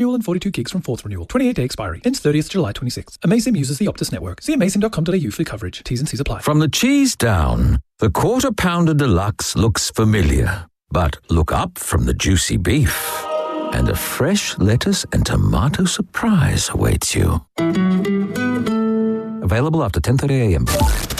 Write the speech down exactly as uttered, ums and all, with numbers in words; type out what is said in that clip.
Renewal and forty-two gigs from fourth renewal. twenty-eight day expiry. Ends thirtieth July twenty-sixth. Amaysim uses the Optus network. See amaysim dot com dot a u for coverage. T's and C's apply. From the cheese down, the Quarter Pounder Deluxe looks familiar. But look up from the juicy beef, and a fresh lettuce and tomato surprise awaits you. Available after ten thirty a.m.